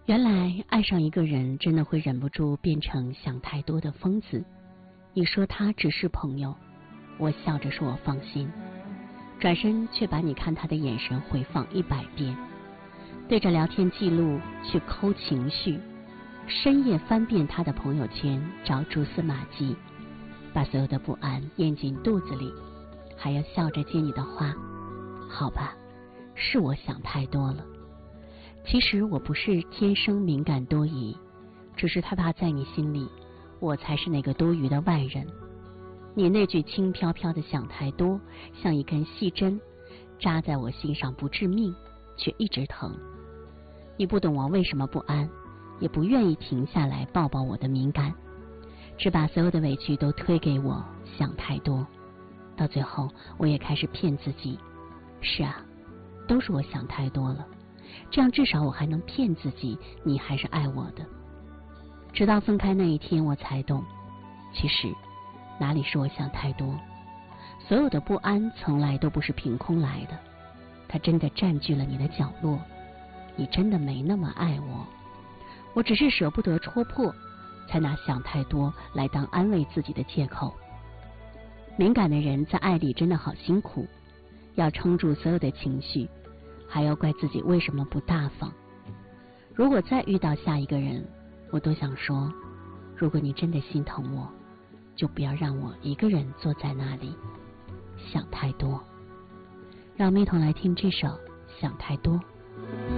原来爱上一个人真的会忍不住变成想太多的疯子。你说他只是朋友，我笑着说我放心，转身却把你看他的眼神回放100遍，对着聊天记录去抠情绪，深夜翻遍他的朋友圈找蛛丝马迹，把所有的不安咽进肚子里，还要笑着接你的话，好吧，是我想太多了。其实我不是天生敏感多疑，只是害怕在你心里我才是那个多余的外人。你那句轻飘飘的想太多，像一根细针扎在我心上，不致命却一直疼。你不懂我为什么不安，也不愿意停下来抱抱我的敏感，只把所有的委屈都推给我想太多。到最后我也开始骗自己，是啊，都是我想太多了，这样至少我还能骗自己你还是爱我的。直到分开那一天我才懂，其实哪里是我想太多，所有的不安从来都不是凭空来的，它真的占据了你的角落。你真的没那么爱我，我只是舍不得戳破，才拿想太多来当安慰自己的借口。敏感的人在爱里真的好辛苦，要撑住所有的情绪，还要怪自己为什么不大方。如果再遇到下一个人，我都想说，如果你真的心疼我，就不要让我一个人坐在那里想太多。让我们一同来听这首《想太多》。